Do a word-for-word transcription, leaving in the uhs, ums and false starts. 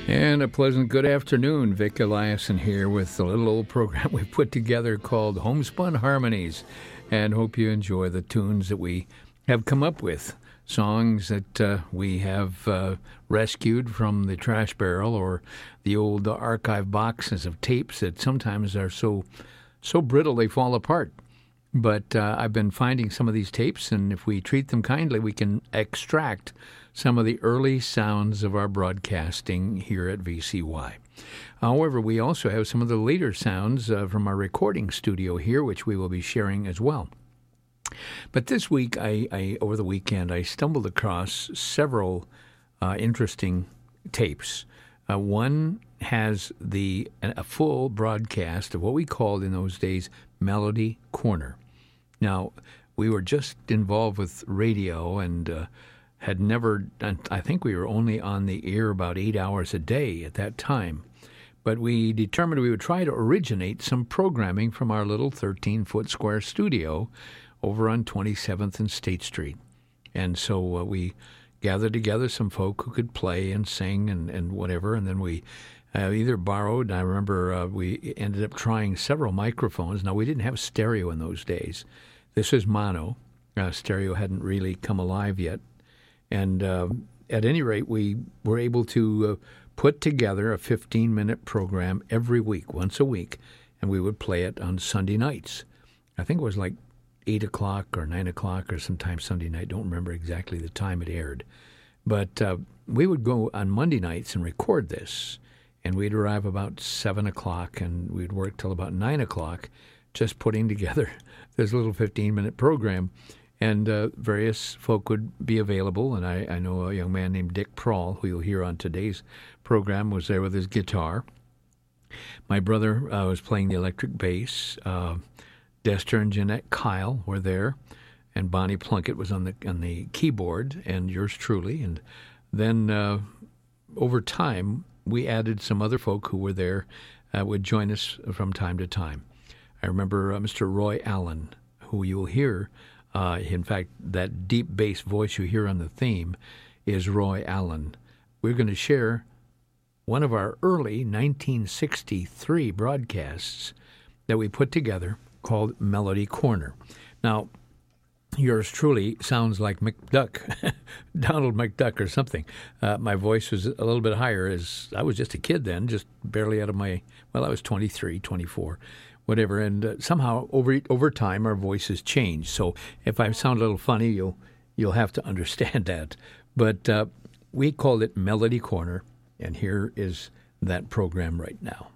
And a pleasant good afternoon. Vic Eliason here with a little old program we put together called Homespun Harmonies, and hope you enjoy the tunes that we have come up with, songs that uh, we have uh, rescued from the trash barrel or the old archive boxes of tapes that sometimes are so so brittle they fall apart. But uh, I've been finding some of these tapes, and if we treat them kindly, we can extract some of the early sounds of our broadcasting here at V C Y. However, we also have some of the later sounds uh, from our recording studio here, which we will be sharing as well. But this week, I, I over the weekend, I stumbled across several uh, interesting tapes. Uh, one has the a full broadcast of what we called in those days Melody Corner. Now, we were just involved with radio and uh, had never, I think we were only on the air about eight hours a day at that time. But we determined we would try to originate some programming from our little thirteen-foot square studio over on twenty-seventh and State Street. And so uh, we gathered together some folk who could play and sing and, and whatever, and then we uh, either borrowed, I remember uh, we ended up trying several microphones. Now, we didn't have stereo in those days. This is mono. Uh, stereo hadn't really come alive yet. And uh, at any rate, we were able to uh, put together a fifteen-minute program every week, once a week, and we would play it on Sunday nights. I think it was like eight o'clock or nine o'clock or sometime Sunday night. Don't remember exactly the time it aired. But uh, we would go on Monday nights and record this, and we'd arrive about seven o'clock, and we'd work till about nine o'clock just putting together this little fifteen-minute program. And uh, various folk would be available, and I, I know a young man named Dick Prawl, who you'll hear on today's program, was there with his guitar. My brother uh, was playing the electric bass. Uh, Dester and Jeanette Kyle were there, and Bonnie Plunkett was on the on the keyboard, and yours truly. And then uh, over time, we added some other folk who were there, uh, would join us from time to time. I remember uh, Mister Roy Allen, who you will hear. Uh, in fact, that deep bass voice you hear on the theme is Roy Allen. We're going to share one of our early nineteen sixty-three broadcasts that we put together called Melody Corner. Now, yours truly sounds like McDuck, Donald McDuck or something. Uh, my voice was a little bit higher as I was just a kid then, just barely out of my, well, I was twenty-three, twenty-four. Whatever, and uh, somehow over over time our voices change. So if I sound a little funny, you'll you'll have to understand that. But uh, we called it Melody Corner, and here is that program right now.